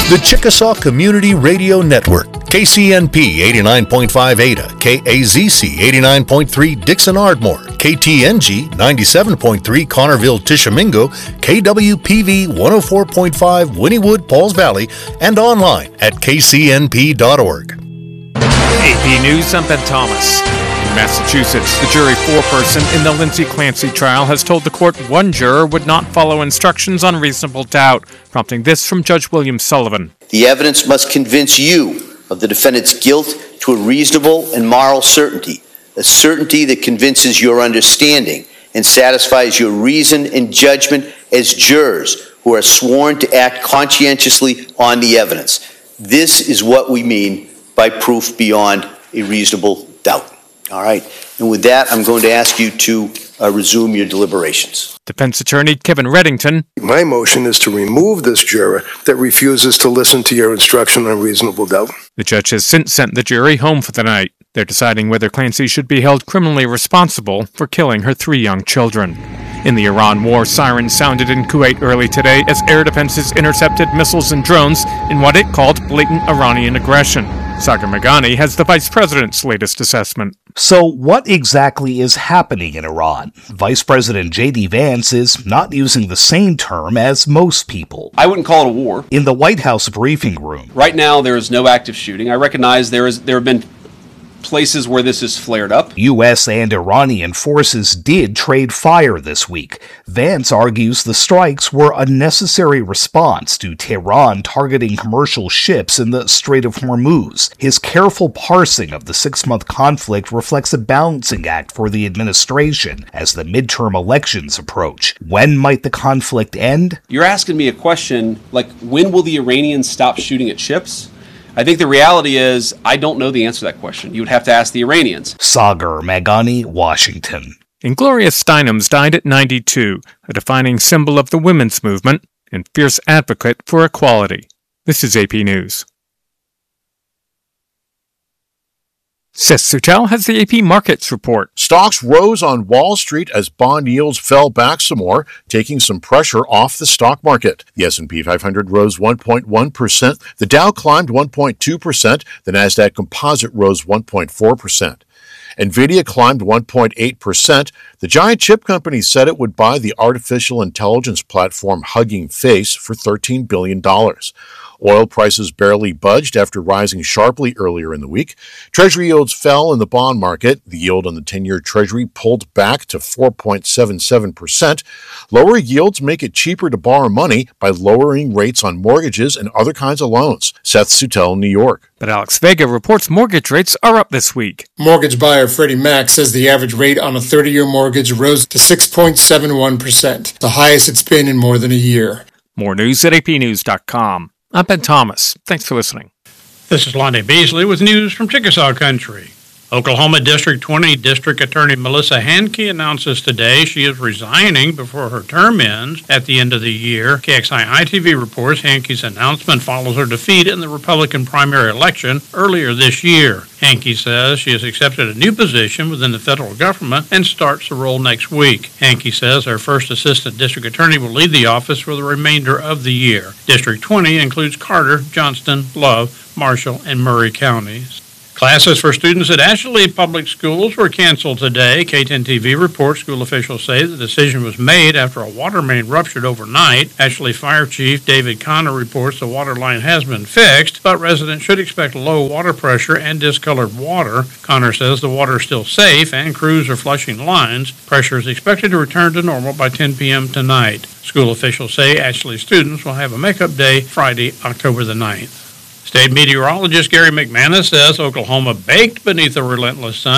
The Chickasaw Community Radio Network, KCNP 89.5 Ada, KAZC 89.3 Dixon Ardmore, KTNG 97.3 Connerville Tishomingo, KWPV 104.5 Wynnewood Pauls Valley, and online at kcnp.org. AP News, I'm Ben Thomas. In Massachusetts, the jury foreperson in the Lindsay Clancy trial has told the court one juror would not follow instructions on reasonable doubt, prompting this from Judge William Sullivan. The evidence must convince you of the defendant's guilt to a reasonable and moral certainty, a certainty that convinces your understanding and satisfies your reason and judgment as jurors who are sworn to act conscientiously on the evidence. This is what we mean by proof beyond a reasonable doubt. All right. And with that, I'm going to ask you to resume your deliberations. Defense attorney Kevin Reddington. My motion is to remove this juror that refuses to listen to your instruction on reasonable doubt. The judge has since sent the jury home for the night. They're deciding whether Clancy should be held criminally responsible for killing her 3 young children. In the Iran war, sirens sounded in Kuwait early today as air defenses intercepted missiles and drones in what it called blatant Iranian aggression. Sagar Meghani has the vice president's latest assessment. So what exactly is happening in Iran? Vice President J.D. Vance is not using the same term as most people. I wouldn't call it a war. In the White House briefing room. Right now, there is no active shooting. I recognize there have been places where this has flared up. U.S. and Iranian forces did trade fire this week. Vance argues the strikes were a necessary response to Tehran targeting commercial ships in the Strait of Hormuz. His careful parsing of the 6-month conflict reflects a balancing act for the administration as the midterm elections approach. When might the conflict end? You're asking me a question like, when will the Iranians stop shooting at ships? I think the reality is, I don't know the answer to that question. You would have to ask the Iranians. Sagar Meghani, Washington. And Gloria Steinem's died at 92, a defining symbol of the women's movement and fierce advocate for equality. This is AP News. Seth Sutel has the AP Markets report. Stocks rose on Wall Street as bond yields fell back some more, taking some pressure off the stock market. The S&P 500 rose 1.1%, the Dow climbed 1.2%, the Nasdaq Composite rose 1.4%. NVIDIA climbed 1.8%. The giant chip company said it would buy the artificial intelligence platform Hugging Face for $13 billion. Oil prices barely budged after rising sharply earlier in the week. Treasury yields fell in the bond market. The yield on the 10-year Treasury pulled back to 4.77%. Lower yields make it cheaper to borrow money by lowering rates on mortgages and other kinds of loans. Seth Sutel, New York. But Alex Vega reports mortgage rates are up this week. Mortgage buyer Freddie Mac says the average rate on a 30-year mortgage rose to 6.71%, the highest it's been in more than a year. More news at apnews.com. I'm Ben Thomas. Thanks for listening. This is Lonnie Beasley with news from Chickasaw Country. Oklahoma District 20 District Attorney Melissa Hankey announces today she is resigning before her term ends at the end of the year. KXI-ITV reports Hankey's announcement follows her defeat in the Republican primary election earlier this year. Hankey says she has accepted a new position within the federal government and starts the role next week. Hankey says her first assistant district attorney will lead the office for the remainder of the year. District 20 includes Carter, Johnston, Love, Marshall, and Murray counties. Classes for students at Ashley Public Schools were canceled today. KTEN-TV reports school officials say the decision was made after a water main ruptured overnight. Ashley Fire Chief David Connor reports the water line has been fixed, but residents should expect low water pressure and discolored water. Connor says the water is still safe and crews are flushing lines. Pressure is expected to return to normal by 10 p.m. tonight. School officials say Ashley students will have a makeup day Friday, October the 9th. State meteorologist Gary McManus says Oklahoma baked beneath a relentless sun